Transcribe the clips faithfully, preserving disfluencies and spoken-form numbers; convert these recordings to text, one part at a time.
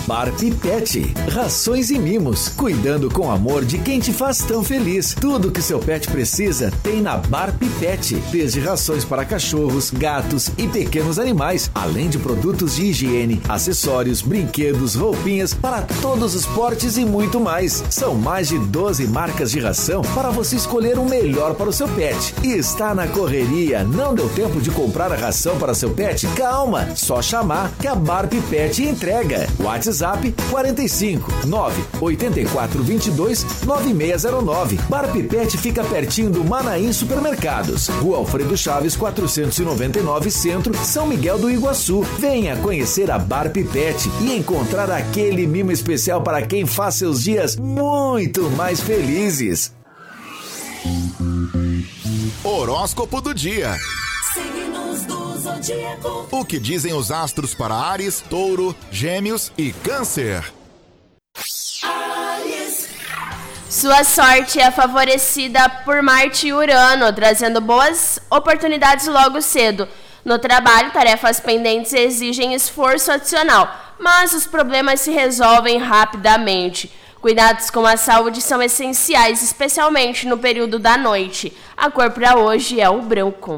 Barp Pet. Rações e mimos, cuidando com amor de quem te faz tão feliz. Tudo que seu pet precisa tem na Barp Pet. Desde rações para cachorros, gatos e pequenos animais, além de produtos de higiene, acessórios, brinquedos, roupinhas para todos os portes e muito mais. São mais de doze marcas de ração para você escolher o melhor para o seu pet. E está na correria, não deu tempo de comprar a ração para seu pet? Calma, só chamar que a Barp Pet entrega. WhatsApp quarenta e cinco, nove oito quatro dois dois, nove seis zero nove. Barp Pet fica pertinho do Manaim Supermercados. Rua Alfredo Chaves quatrocentos e noventa e nove Centro, São Miguel do Iguaçu. Venha conhecer a Barp Pet e encontrar aquele mimo especial para quem faz seus dias muito mais felizes. Horóscopo do dia. Signos do zodíaco. O que dizem os astros para Áries, Touro, Gêmeos e Câncer? Áries. Sua sorte é favorecida por Marte e Urano, trazendo boas oportunidades logo cedo. No trabalho, tarefas pendentes exigem esforço adicional, mas os problemas se resolvem rapidamente. Cuidados com a saúde são essenciais, especialmente no período da noite. A cor para hoje é o branco.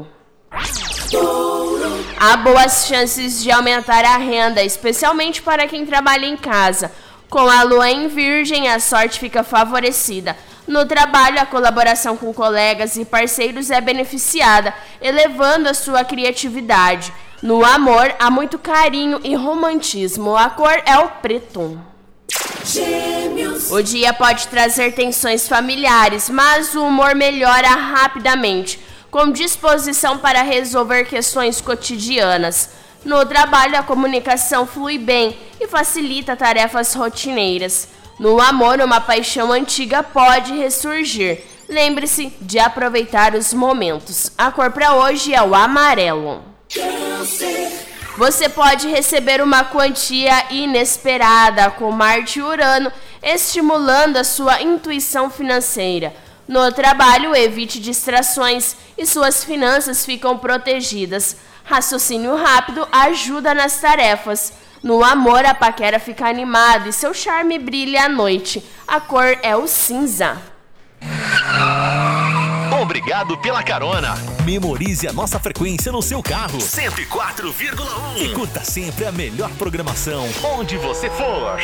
Há boas chances de aumentar a renda, especialmente para quem trabalha em casa. Com a lua em Virgem, a sorte fica favorecida. No trabalho, a colaboração com colegas e parceiros é beneficiada, elevando a sua criatividade. No amor, há muito carinho e romantismo. A cor é o preto. Gêmeos. O dia pode trazer tensões familiares, mas o humor melhora rapidamente, com disposição para resolver questões cotidianas. No trabalho, a comunicação flui bem e facilita tarefas rotineiras. No amor, uma paixão antiga pode ressurgir. Lembre-se de aproveitar os momentos. A cor para hoje é o amarelo. Câncer. Você pode receber uma quantia inesperada com Marte e Urano, estimulando a sua intuição financeira. No trabalho, evite distrações e suas finanças ficam protegidas. Raciocínio rápido ajuda nas tarefas. No amor, a paquera fica animada e seu charme brilha à noite. A cor é o cinza. Obrigado pela carona. Memorize a nossa frequência no seu carro. cento e quatro vírgula um. E curta sempre a melhor programação, onde você for.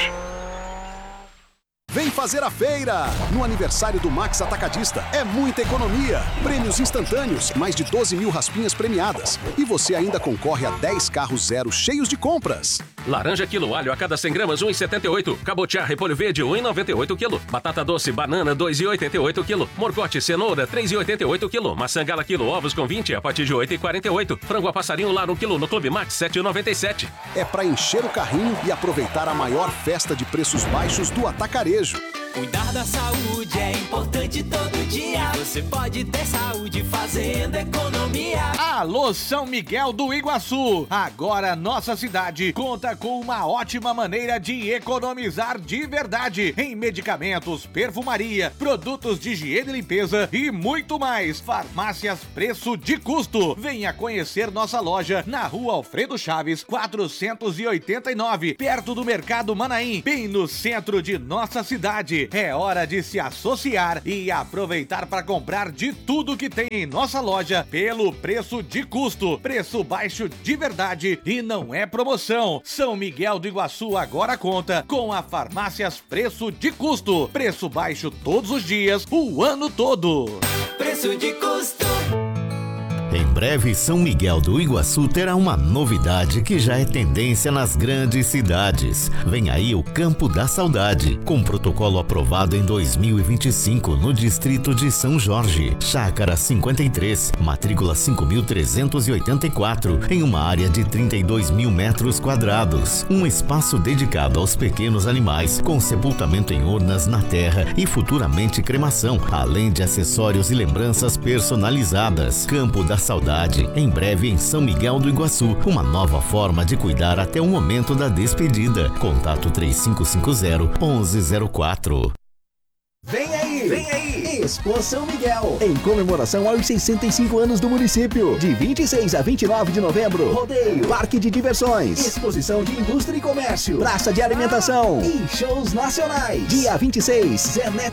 Vem fazer a feira! No aniversário do Max Atacadista, é muita economia. Prêmios instantâneos, mais de doze mil raspinhas premiadas. E você ainda concorre a dez carros zero cheios de compras. Laranja quilo alho a cada cem gramas, um real e setenta e oito centavos. Cabotiá repolho verde, um real e noventa e oito centavos quilo. Batata doce banana, dois reais e oitenta e oito centavos quilo. Morgote cenoura, três reais e oitenta e oito centavos quilo. Maçã gala quilo, ovos com vinte a partir de oito reais e quarenta e oito centavos. Frango a passarinho lar um quilo no Clube Max, sete reais e noventa e sete centavos. É para encher o carrinho e aproveitar a maior festa de preços baixos do atacarejo. Cuidar da saúde é importante todo dia. Você pode ter saúde fazendo economia. Alô, São Miguel do Iguaçu. Agora nossa cidade conta com uma ótima maneira de economizar de verdade em medicamentos, perfumaria, produtos de higiene e limpeza e muito mais. Farmácias Preço de Custo. Venha conhecer nossa loja na Rua Alfredo Chaves, quatrocentos e oitenta e nove, perto do Mercado Manaim, bem no centro de nossa cidade. É hora de se associar e aproveitar para comprar de tudo que tem em nossa loja pelo preço de custo. Preço baixo de verdade e não é promoção. São Miguel do Iguaçu agora conta com a Farmácias Preço de Custo. Preço baixo todos os dias, o ano todo. Preço de custo. Em breve, São Miguel do Iguaçu terá uma novidade que já é tendência nas grandes cidades. Vem aí o Campo da Saudade, com protocolo aprovado em dois mil e vinte e cinco no distrito de São Jorge. Chácara cinquenta e três, matrícula cinco mil trezentos e oitenta e quatro, em uma área de trinta e dois mil metros quadrados. Um espaço dedicado aos pequenos animais, com sepultamento em urnas na terra e futuramente cremação, além de acessórios e lembranças personalizadas. Campo da Saudade, em breve em São Miguel do Iguaçu, uma nova forma de cuidar até o momento da despedida. Contato três cinco cinco zero, um um zero quatro. Vem aí, vem aí, Expo São Miguel, em comemoração aos sessenta e cinco anos do município. De vinte e seis a vinte e nove de novembro, rodeio, parque de diversões, exposição de indústria e comércio, praça de alimentação e shows nacionais. Dia vinte e seis, Zé Neto